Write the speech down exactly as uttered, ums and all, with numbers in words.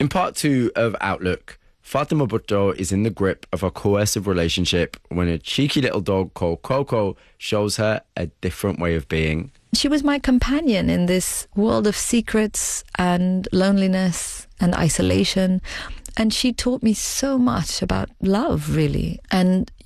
In part two of Outlook, Fatima Bhutto is in the grip of a coercive relationship when a cheeky little dog called Coco shows her a different way of being. She was my companion in this world of secrets and loneliness and isolation. And she taught me so much about love, really. And